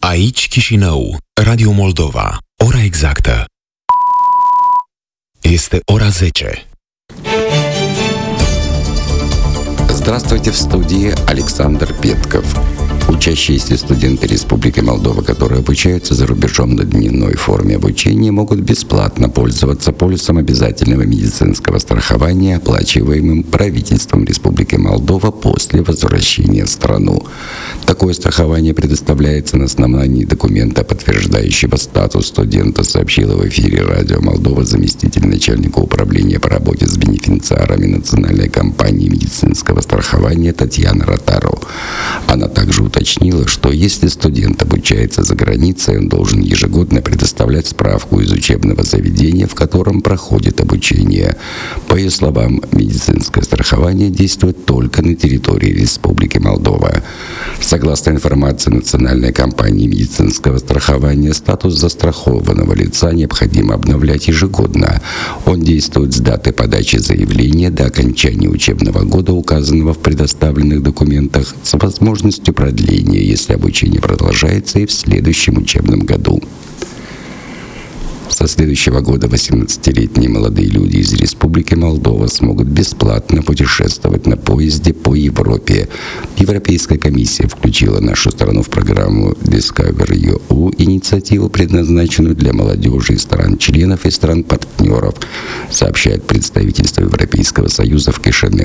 Aici Chișinău, Radio Moldova, ora exactă. Este ora 10. Здравствуйте, в студии Александр Петков. Учащиеся студенты Республики Молдова, которые обучаются за рубежом на дневной форме обучения, могут бесплатно пользоваться полисом обязательного медицинского страхования, оплачиваемым правительством Республики Молдова после возвращения в страну. Такое страхование предоставляется на основании документа, подтверждающего статус студента, сообщила в эфире Радио Молдова заместитель начальника управления по работе с бенефициарами Национальной компании медицинского страхования Татьяна Ротару. Она также уточнила, что если студент обучается за границей, он должен ежегодно предоставлять справку из учебного заведения, в котором проходит обучение. По ее словам, медицинское страхование действует только на территории Республики Молдова. Согласно информации Национальной компании медицинского страхования, статус застрахованного лица необходимо обновлять ежегодно. Он действует с даты подачи заявления до окончания учебного года, указанного в предоставленных документах, с возможностью продления, если обучение продолжается и в следующем учебном году. Со следующего года 18-летние молодые люди из Республики Молдова смогут бесплатно путешествовать на поезде по Европе. Европейская комиссия включила нашу страну в программу Discover.EU, инициативу, предназначенную для молодежи из стран-членов и стран-партнеров, сообщает представительство Европейского Союза в Кишиневе.